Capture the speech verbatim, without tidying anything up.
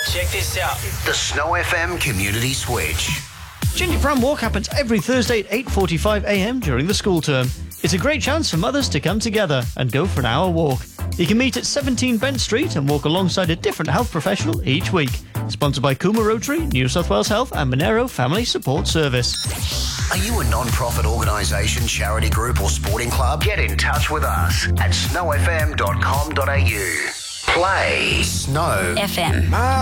Check this out. The Snow F M Community Switch. Ginger Pram Walk happens every Thursday at eight forty-five a m during the school term. It's a great chance for mothers to come together and go for an hour walk. You can meet at seventeen Bent Street and walk alongside a different health professional each week. Sponsored by Cooma Rotary, New South Wales Health and Monero Family Support Service. Are you a non-profit organisation, charity group or sporting club? Get in touch with us at snow f m dot com dot a u. Play Snow F M.